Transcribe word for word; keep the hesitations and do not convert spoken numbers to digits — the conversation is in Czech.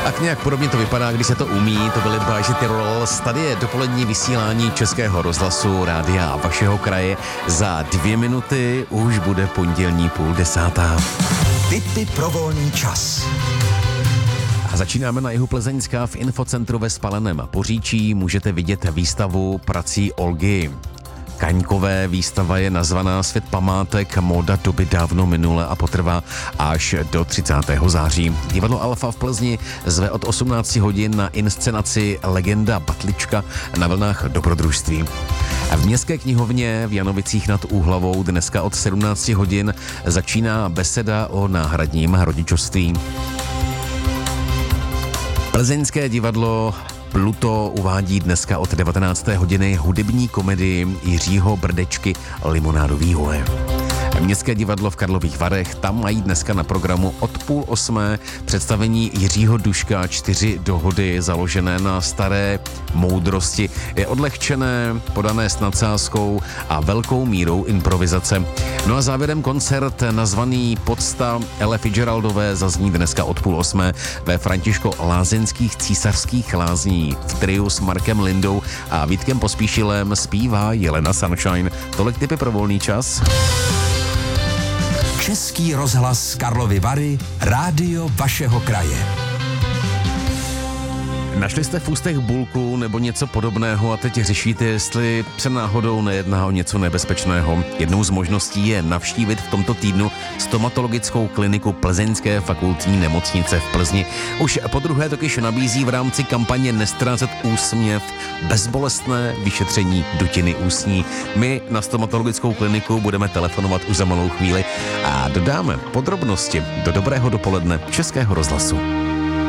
Tak nějak podobně to vypadá, když se to umí. To byly Bajži Tyrolls. Tady je dopolední vysílání Českého rozhlasu Rádia vašeho kraje. Za dvě minuty už bude pondělní půl desátá. Tipy pro volný čas. A začínáme na jihu Plzeňska v infocentru ve Spaleném Poříčí. Můžete vidět výstavu prací Olgy Kaňkové. Výstava je nazvaná Svět památek, móda doby dávno minule a potrvá až do třicátého září. Divadlo Alfa v Plzni zve od osmnácti hodin na inscenaci Legenda Batlička na vlnách dobrodružství. A v Městské knihovně v Janovicích nad Úhlavou dneska od sedmnácti hodin začíná beseda o náhradním rodičovství. Plzeňské divadlo Pluto uvádí dneska od devatenácté hodiny hudební komedii Jiřího Brdečky Limonádový hule. Městské divadlo v Karlových Varech, tam mají dneska na programu od půl osmé představení Jiřího Duška čtyři dohody založené na staré moudrosti. Je odlehčené, podané s nadsázkou a velkou mírou improvizace. No a závěrem koncert nazvaný Podsta Ele Fitzgeraldové zazní dneska od půl osmé ve Františko-Lázeňských císařských lázní. V triu s Markem Lindou a Vítkem Pospíšilem zpívá Jelena Sunshine. Tolik tipy pro volný čas. Český rozhlas Karlovy Vary, rádio vašeho kraje. Našli jste v ústech bulku nebo něco podobného a teď řešíte, jestli se náhodou nejedná o něco nebezpečného. Jednou z možností je navštívit v tomto týdnu stomatologickou kliniku Plzeňské fakultní nemocnice v Plzni. Už po druhé totiž nabízí v rámci kampaně Neztrácet úsměv bezbolestné vyšetření dutiny ústní. My na stomatologickou kliniku budeme telefonovat už za malou chvíli a dodáme podrobnosti do dobrého dopoledne Českého rozhlasu.